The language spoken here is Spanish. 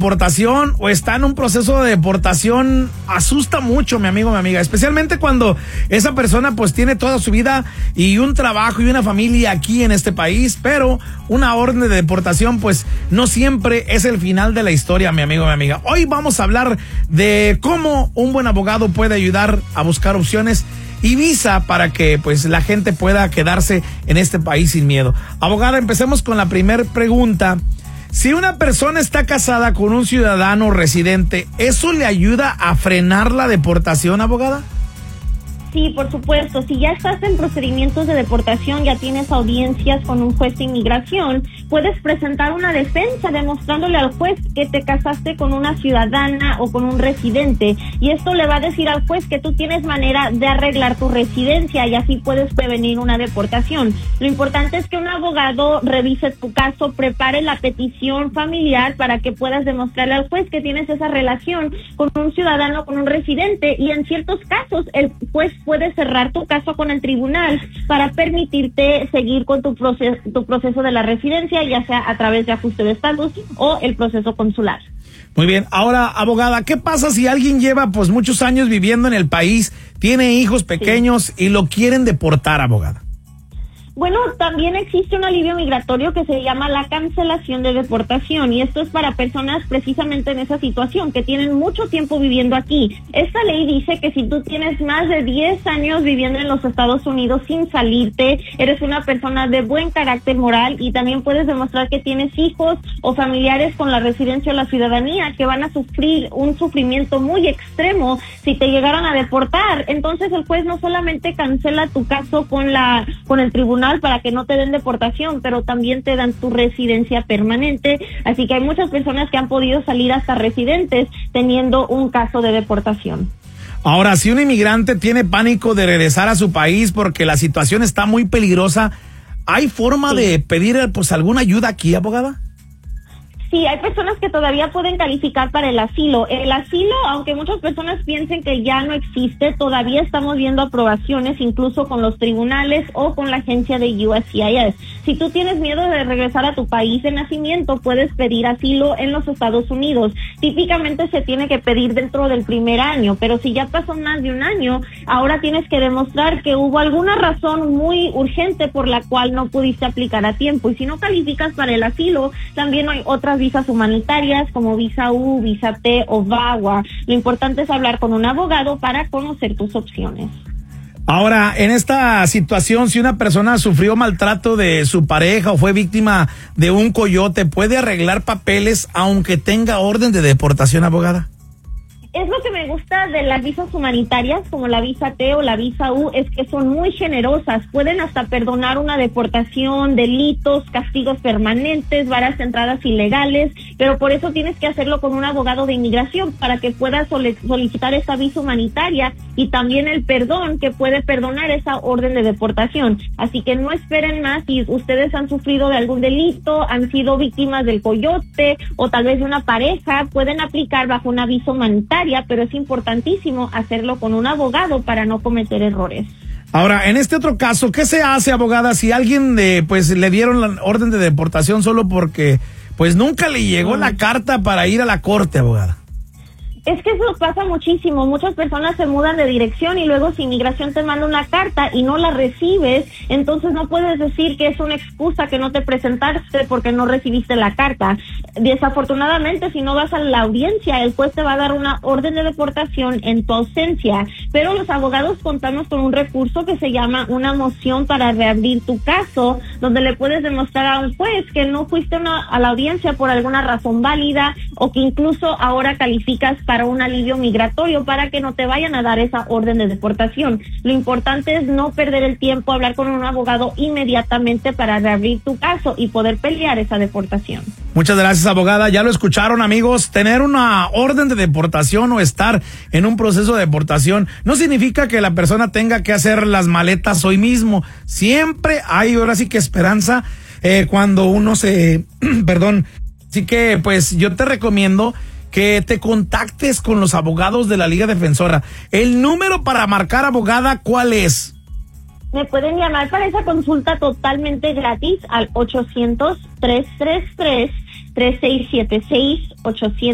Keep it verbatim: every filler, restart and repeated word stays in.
deportación o está en un proceso de deportación asusta mucho, mi amigo, mi amiga, especialmente cuando esa persona pues tiene toda su vida y un trabajo y una familia aquí en este país, pero una orden de deportación pues no siempre es el final de la historia, mi amigo, mi amiga. Hoy vamos a hablar de cómo un buen abogado puede ayudar a buscar opciones y visa para que pues la gente pueda quedarse en este país sin miedo. Abogada, empecemos con la primera pregunta. Si una persona está casada con un ciudadano residente, ¿eso le ayuda a frenar la deportación, abogada? Sí, por supuesto. Si ya estás en procedimientos de deportación, ya tienes audiencias con un juez de inmigración, puedes presentar una defensa demostrándole al juez que te casaste con una ciudadana o con un residente. Y esto le va a decir al juez que tú tienes manera de arreglar tu residencia y así puedes prevenir una deportación. Lo importante es que un abogado revise tu caso, prepare la petición familiar para que puedas demostrarle al juez que tienes esa relación con un ciudadano o con un residente. Y en ciertos casos, el juez puede cerrar tu caso con el tribunal para permitirte seguir con tu proceso, tu proceso de la residencia, ya sea a través de ajuste de estatus o el proceso consular. Muy bien. Ahora, abogada, ¿qué pasa si alguien lleva pues muchos años viviendo en el país, tiene hijos pequeños sí. y lo quieren deportar, abogada? Bueno, también existe un alivio migratorio que se llama la cancelación de deportación y esto es para personas precisamente en esa situación que tienen mucho tiempo viviendo aquí. Esta ley dice que si tú tienes más de diez años viviendo en los Estados Unidos sin salirte, eres una persona de buen carácter moral y también puedes demostrar que tienes hijos o familiares con la residencia o la ciudadanía que van a sufrir un sufrimiento muy extremo si te llegaran a deportar. Entonces el juez no solamente cancela tu caso con la con el tribunal para que no te den deportación, pero también te dan tu residencia permanente, así que hay muchas personas que han podido salir hasta residentes teniendo un caso de deportación. Ahora, si un inmigrante tiene pánico de regresar a su país porque la situación está muy peligrosa, ¿hay forma sí. de pedir pues alguna ayuda aquí, abogada? Sí, hay personas que todavía pueden calificar para el asilo. El asilo, aunque muchas personas piensen que ya no existe, todavía estamos viendo aprobaciones incluso con los tribunales o con la agencia de U S C I S. Si tú tienes miedo de regresar a tu país de nacimiento, puedes pedir asilo en los Estados Unidos. Típicamente se tiene que pedir dentro del primer año, pero si ya pasó más de un año, ahora tienes que demostrar que hubo alguna razón muy urgente por la cual no pudiste aplicar a tiempo. Y si no calificas para el asilo, también hay otras visas humanitarias como visa U, visa T o V A W A. Lo importante es hablar con un abogado para conocer tus opciones. Ahora, en esta situación, si una persona sufrió maltrato de su pareja o fue víctima de un coyote, ¿puede arreglar papeles aunque tenga orden de deportación, abogada? Es lo que me gusta de las visas humanitarias, como la visa T o la visa U, es que son muy generosas. Pueden hasta perdonar una deportación, delitos, castigos permanentes, varias entradas ilegales, pero por eso tienes que hacerlo con un abogado de inmigración para que puedas solicitar esa visa humanitaria y también el perdón que puede perdonar esa orden de deportación. Así que no esperen más. Si ustedes han sufrido de algún delito, han sido víctimas del coyote o tal vez de una pareja, pueden aplicar bajo una visa humanitaria, pero es importantísimo hacerlo con un abogado para no cometer errores. Ahora, en este otro caso, ¿qué se hace, abogada, si alguien de, pues le dieron la orden de deportación solo porque pues nunca le llegó mm. la carta para ir a la corte, abogada? Es que eso pasa muchísimo. Muchas personas se mudan de dirección y luego si inmigración te manda una carta y no la recibes, entonces no puedes decir que es una excusa que no te presentaste porque no recibiste la carta. Desafortunadamente, si no vas a la audiencia, el juez te va a dar una orden de deportación en tu ausencia. Pero los abogados contamos con un recurso que se llama una moción para reabrir tu caso, donde le puedes demostrar a un juez que no fuiste una, a la audiencia por alguna razón válida o que incluso ahora calificas para un alivio migratorio para que no te vayan a dar esa orden de deportación. Lo importante es no perder el tiempo, hablar con un abogado inmediatamente para reabrir tu caso y poder pelear esa deportación. Muchas gracias, abogada. Ya lo escucharon, amigos. Tener una orden de deportación o estar en un proceso de deportación no significa que la persona tenga que hacer las maletas hoy mismo. Siempre hay, ahora sí que esperanza eh, cuando uno se... perdón. Así que, pues, yo te recomiendo que te contactes con los abogados de la Liga Defensora. El número para marcar, abogada, ¿cuál es? Me pueden llamar para esa consulta totalmente gratis al ochocientos, tres tres tres, tres seis siete seis, ochocientos